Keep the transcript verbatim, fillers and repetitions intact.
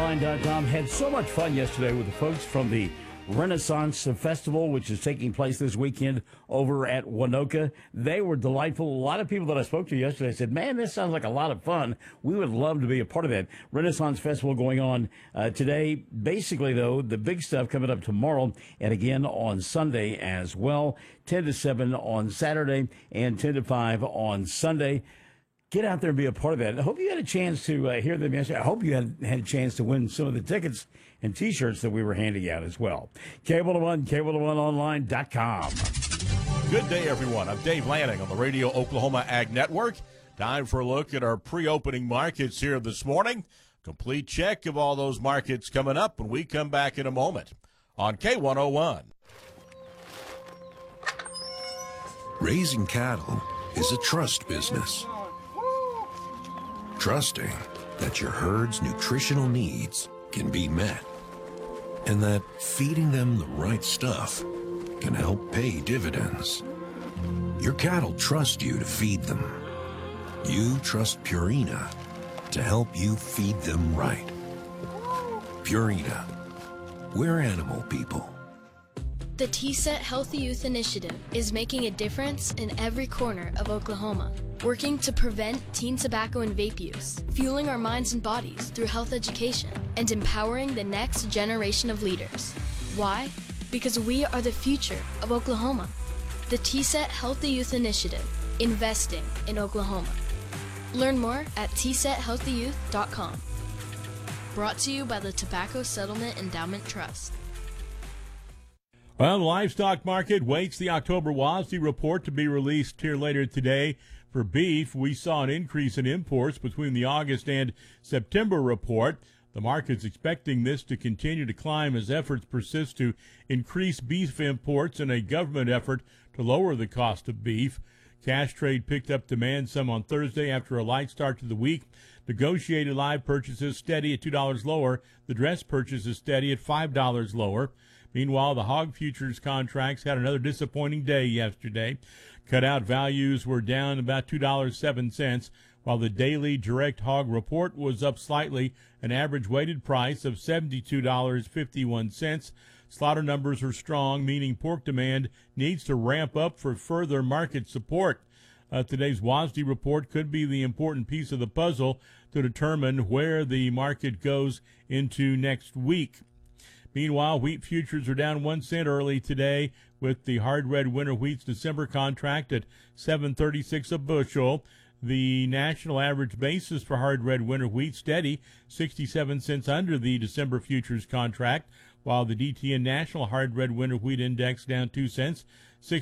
online dot com. Had so much fun yesterday with the folks from the Renaissance Festival, which is taking place this weekend over at Winoka. They were delightful. A lot of people that I spoke to yesterday said, man, this sounds like a lot of fun. We would love to be a part of that. Renaissance Festival going on uh, today. Basically, though, the big stuff coming up tomorrow and again on Sunday as well. ten to seven on Saturday and ten to five on Sunday. Get out there and be a part of that. I hope you had a chance to uh, hear them yesterday. I hope you had, had a chance to win some of the tickets and T-shirts that we were handing out as well. Cable to One, cable to one online dot com. Good day, everyone. I'm Dave Lanning on the Radio Oklahoma Ag Network. Time for a look at our pre-opening markets here this morning. Complete check of all those markets coming up when we come back in a moment on K one oh one. Raising cattle is a trust business. Trusting that your herd's nutritional needs can be met, and that feeding them the right stuff can help pay dividends. Your cattle trust you to feed them. You trust Purina to help you feed them right. Purina, we're animal people. The T SET Healthy Youth Initiative is making a difference in every corner of Oklahoma, working to prevent teen tobacco and vape use, fueling our minds and bodies through health education, and empowering the next generation of leaders. Why? Because we are the future of Oklahoma. The T SET Healthy Youth Initiative, investing in Oklahoma. Learn more at T set healthy youth dot com. Brought to you by the Tobacco Settlement Endowment Trust. Well, the livestock market waits the October WASDE report to be released here later today. For beef, we saw an increase in imports between the August and September report. The market's expecting this to continue to climb as efforts persist to increase beef imports in a government effort to lower the cost of beef. Cash trade picked up demand some on Thursday after a light start to the week. Negotiated live purchases steady at two dollars lower. The dress purchases steady at five dollars lower. Meanwhile, the hog futures contracts had another disappointing day yesterday. Cutout values were down about two dollars and seven cents, while the daily direct hog report was up slightly, an average weighted price of seventy-two dollars and fifty-one cents. Slaughter numbers are strong, meaning pork demand needs to ramp up for further market support. Uh, today's WASDE report could be the important piece of the puzzle to determine where the market goes into next week. Meanwhile, wheat futures are down one cent early today, with the hard red winter wheat's December contract at seven thirty-six a bushel. The national average basis for hard red winter wheat steady, sixty-seven cents under the December futures contract, while the D T N National Hard Red Winter Wheat Index down two cents,